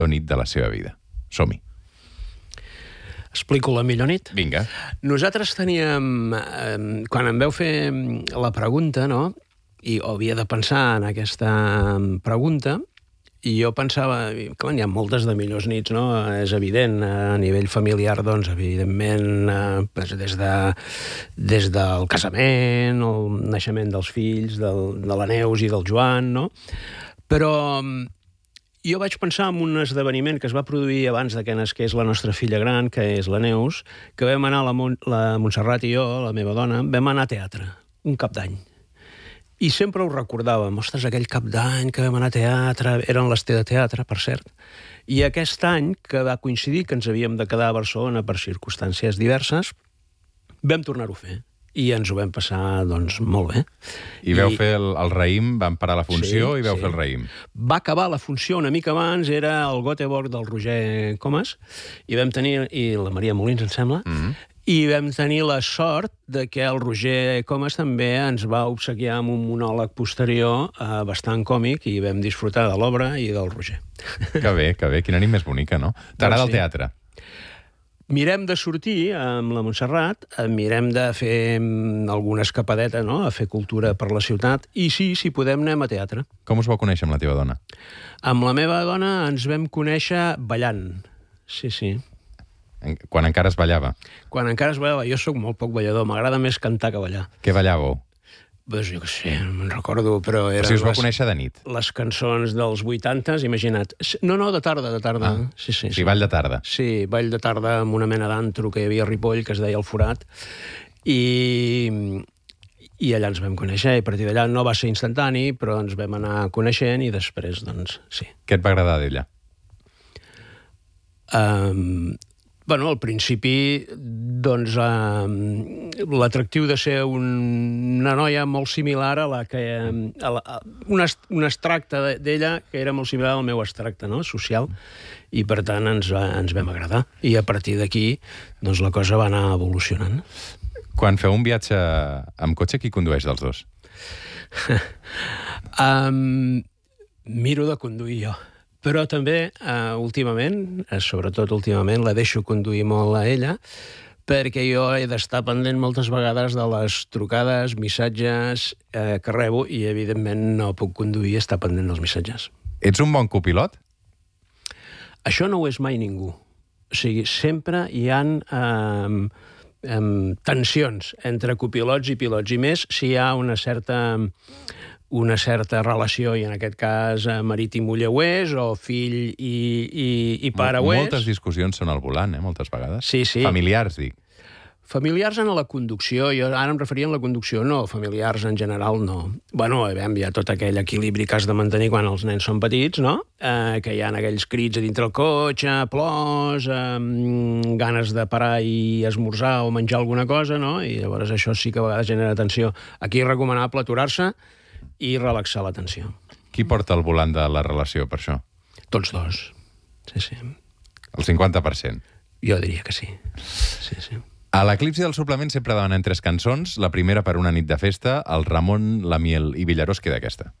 nit de la seva vida. Som-hi. Explico la millor nit? Vinga. Nosaltres teníem... quan em veu fer la pregunta, no?, i havia de pensar en aquesta pregunta, i jo pensava, clar, n'hi ha moltes de millors nits, no? És evident, a nivell familiar, doncs, evidentment, des del casament, el naixement dels fills, de la Neus i del Joan, no? Però jo vaig pensar en un esdeveniment que es va produir abans de que nasqués la nostra filla gran, que és la Neus, que vam anar, la Montserrat i jo, la meva dona, vam anar a teatre, un cap d'any. I sempre ho recordàvem, ostres, aquell cap d'any que vam anar a teatre, eren les de teatre, per cert, i aquest any, que va coincidir que ens havíem de quedar a Barcelona per circumstàncies diverses, vam tornar-ho a fer. I ens ho vam passar, doncs, molt bé. I vau fer el raïm, vam parar la funció i vau fer el raïm. Va acabar la funció una mica abans, era el Göteborg del Roger Comas, i vam tenir, i la Maria Molins, em sembla, i vam tenir la sort de que el Roger Comas també ens va obsequiar amb un monòleg posterior bastant còmic i vam disfrutar de l'obra i del Roger. Que bé, quina nit més bonica, no? T'agrada el teatre? Mirem de sortir amb la Montserrat, mirem de fer alguna escapadeta, no?, a fer cultura per la ciutat, i sí, si podem, anem a teatre. Com us vau conèixer amb la teva dona? Amb la meva dona ens vam conèixer ballant, sí. Quan encara es ballava? Quan encara es ballava. Jo sóc molt poc ballador, m'agrada més cantar que ballar. Què ballàveu? Pues jo què sé, no me'n recordo, però eren... O sigui, us vau conèixer de nit? Les cançons dels 80s, imagina't. No, de tarda. Sí. Ball de tarda. Sí, ball de tarda amb una mena d'antro que hi havia a Ripoll, que es deia El Forat, i allà ens vam conèixer, i a partir d'allà no va ser instantani, però ens vam anar coneixent, i després, doncs, sí. Què et va agradar d'ella? Al principi, doncs, l'atractiu de ser una noia molt similar a la que... un extracte d'ella que era molt similar al meu extracte, no?, social, i per tant ens vam agradar. I a partir d'aquí, doncs, la cosa va anar evolucionant. Quan feu un viatge amb cotxe, qui condueix dels dos? Miro de conduir jo. Però també, sobretot últimament, la deixo conduir molt a ella, perquè jo he d'estar pendent moltes vegades de les trucades, missatges que rebo, i evidentment no puc conduir i estar pendent dels missatges. Ets un bon copilot? Això no ho és mai ningú. O sigui, sempre hi ha tensions entre copilots i pilots, i més si hi ha una certa relació, i en aquest cas marit i muller ho és, o fill i pare ho és. Moltes discussions són al volant, moltes vegades. Sí. Familiars, dic. Familiars en la conducció, jo ara em referia a la conducció, no, familiars en general no. Bueno, hi ha tot aquell equilibri que has de mantenir quan els nens són petits, no? Que hi ha aquells crits a dintre el cotxe, plors, ganes de parar i esmorzar o menjar alguna cosa, no? I llavors això sí que a vegades genera tensió. Aquí és recomanable aturar-se i relaxar la tensió. Qui porta el volant de la relació, per això? Tots dos, sí. El 50%? Jo diria que sí, sí. A l'Eclipsi del suplement sempre demanem 3 cançons. La primera per una nit de festa, el Ramon, la Miel i Villarós queda aquesta.